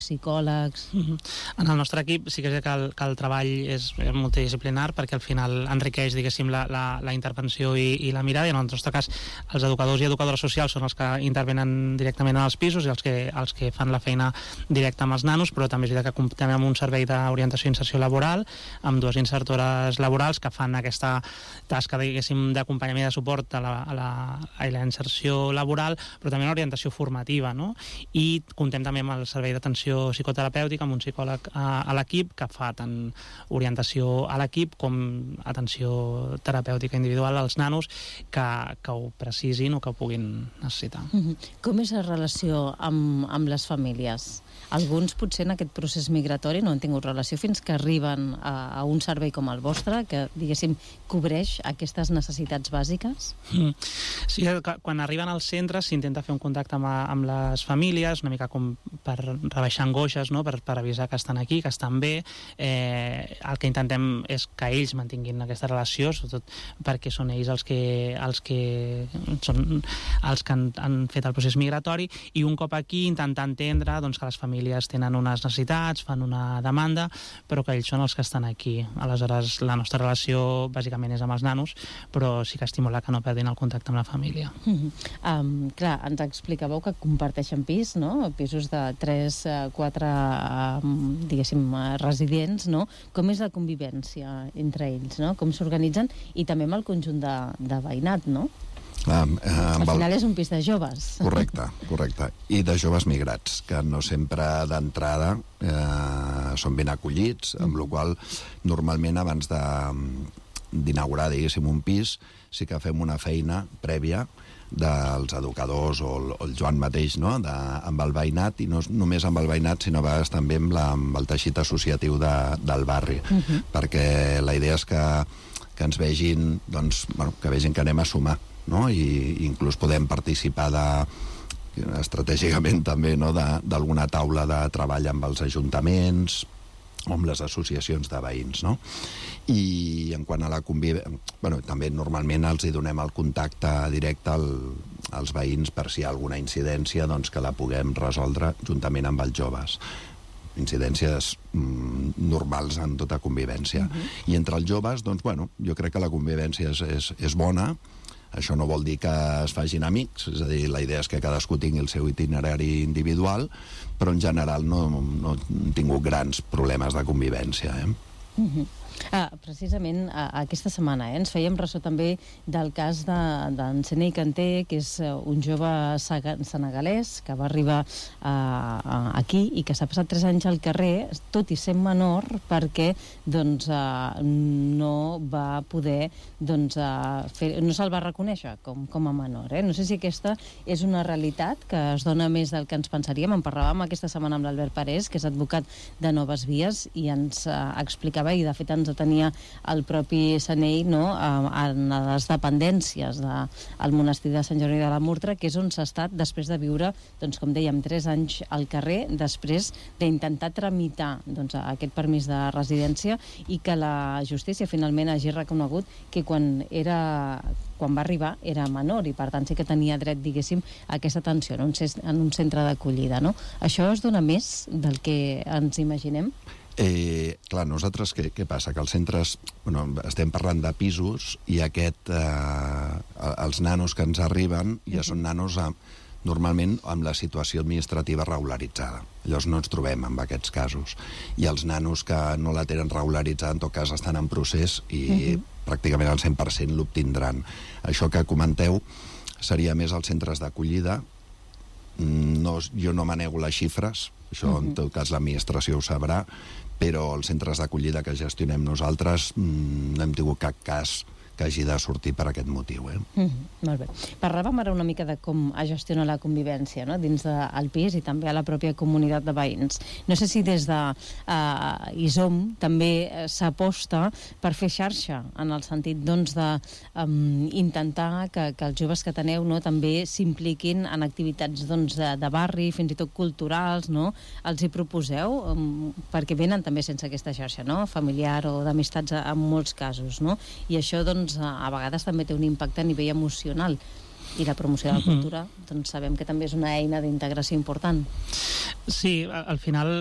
psicòlegs... En el nostre equip sí que és que el treball és multidisciplinar, perquè al final enriqueix, diguéssim, la intervenció i la mirada, i en el nostre cas els educadors i educadores socials són els que intervenen directament en els pisos i els que fan la feina directa amb els nanos, però també és veritat que comptem amb un servei d'orientació i inserció laboral, amb 2 insertores laborals que fan aquesta tasca, diguéssim, d'acompanyament i de suport a la inserció laboral, però també en orientació formativa, no? I comptem també amb el servei d'atenció psicoterapèutica, amb un psicòleg a l'equip que fa tant orientació a l'equip com atenció terapèutica individual als nanos que ho precisin o que ho puguin necessitar. Com és la relació amb les famílies? Alguns potser en aquest procés migratori no han tingut relació fins que arriben a un servei com el vostre, que, diguéssim, cobreix aquestes necessitats bàsiques? Sí, quan arriben als centres s'intenta fer un contacte amb les famílies, una mica com per rebaixar angoixes, no? per avisar que estan aquí, que estan bé. El que intentem és que ells mantinguin aquesta relació, sobretot perquè són ells els que han fet el procés migratori, i un cop aquí intentar entendre que les famílies tenen unes necessitats, fan una demanda, però que ells són els que estan aquí. Aleshores, la nostra relació bàsicament és amb els nanos, però sí que estimula que no perdin el contacte amb la família. Clar, ens explicàveu que comparteixen pis, no? Pisos de 3-4, diguéssim, residents, no? Com és la convivència entre ells, no? Com s'organitzen, i també amb el conjunt de veïnat, no? Al final és un pis de joves. Correcte. I de joves migrats, que no sempre d'entrada són ben acollits, amb la qual normalment abans d'inaugurar, diguéssim, un pis, sí que fem una feina prèvia dels educadors o el Joan mateix, no? Amb el veïnat, i no només amb el veïnat, sinó a vegades també amb el teixit associatiu del barri, perquè la idea és que ens vegin, que vegin que anem a sumar, no? I inclús podem participar estratègicament també, no? D'alguna taula de treball amb els ajuntaments o amb les associacions de veïns, no? I en quant a la convivència, també normalment els hi donem el contacte directe als veïns per si hi ha alguna incidència, que la puguem resoldre juntament amb els joves. Incidències normals en tota convivència. I entre els joves, jo crec que la convivència és bona. Això no vol dir que es facin amics, és a dir, la idea és que cadascú tingui el seu itinerari individual, però en general no hem tingut grans problemes de convivència. Precisament aquesta setmana ens fèiem ressò també del cas d'en Senei Kanté, que és un jove senegalès que va arribar aquí i que s'ha passat 3 anys al carrer, tot i sent menor, perquè no va poder no se'l va reconèixer com a menor. No sé si aquesta és una realitat que es dona més del que ens pensaríem. En parlàvem aquesta setmana amb l'Albert Parés, que és advocat de Noves Vies, i ens explicava, i de fet ens tenia el propi Senei, no? En les dependències del monestir de Sant Jordi de la Murtra, que és on s'ha estat després de viure, com dèiem, 3 anys al carrer, després d'intentar tramitar aquest permís de residència, i que la justícia finalment hagi reconegut que quan va arribar era menor, i per tant sí que tenia dret, diguéssim, a aquesta atenció en un centre d'acollida, no? Això es dona més del que ens imaginem? Clar, nosaltres què passa? Que els centres, estem parlant de pisos, i els nanos que ens arriben ja són nanos normalment amb la situació administrativa regularitzada. Llavors no ens trobem amb aquests casos. I els nanos que no la tenen regularitzada, en tot cas, estan en procés i pràcticament al 100% l'obtindran. Això que comenteu seria més als centres d'acollida. Jo no manego les xifres, això en tot cas l'administració ho sabrà, però els centres d'acollida que gestionem nosaltres no hem tingut cap cas que hagi de sortir per aquest motiu. Molt bé. Parlàvem ara una mica de com es gestiona la convivència, no? Dins del pis i també a la pròpia comunitat de veïns. No sé si des de ISOM també s'aposta per fer xarxa, en el sentit d'intentar que els joves que teniu també s'impliquin en activitats de barri, fins i tot culturals, no? Els hi proposeu? Perquè venen també sense aquesta xarxa, no? Familiar o d'amistats en molts casos, no? I això a vegades també té un impacte a nivell emocional. I la promoció de la cultura, doncs sabem que també és una eina d'integració important. Sí, al final